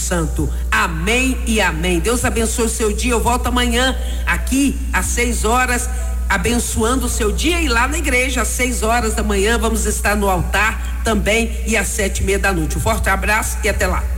Santo. Amém e amém. Deus abençoe o seu dia. Eu volto amanhã aqui às 6 horas, abençoando o seu dia, e lá na igreja às 6 horas da manhã vamos estar no altar também, e às 7:30 da noite. Um forte abraço e até lá.